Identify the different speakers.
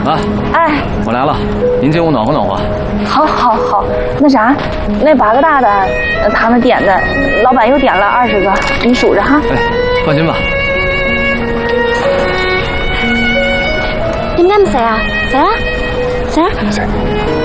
Speaker 1: 妈，
Speaker 2: 哎，
Speaker 1: 我来了，您进屋暖和暖和。
Speaker 2: 好，那啥，那8个大的，他们点的，老板又点了20个，你数着哈。
Speaker 1: 哎，放心吧。
Speaker 2: 點解唔食啊？食啦，食。